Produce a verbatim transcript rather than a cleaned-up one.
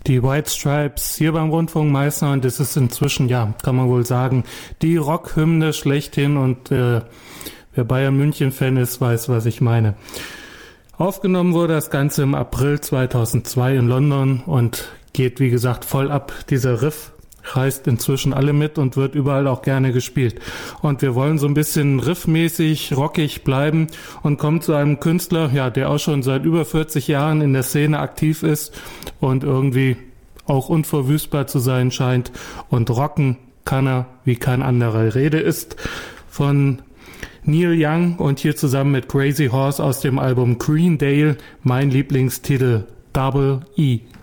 Die White Stripes hier beim Rundfunk Meißner, und das ist inzwischen, ja, kann man wohl sagen, die Rockhymne schlechthin, und äh, wer Bayern München-Fan ist, weiß, was ich meine. Aufgenommen wurde das Ganze im April zweitausendzwei in London und geht, wie gesagt, voll ab. Dieser Riff reißt inzwischen alle mit und wird überall auch gerne gespielt. Und wir wollen so ein bisschen riffmäßig, rockig bleiben und kommen zu einem Künstler, ja, der auch schon seit über vierzig Jahren in der Szene aktiv ist und irgendwie auch unverwüstbar zu sein scheint. Und rocken kann er wie kein anderer. Rede ist von Neil Young und hier zusammen mit Crazy Horse aus dem Album Greendale, mein Lieblingstitel Double E.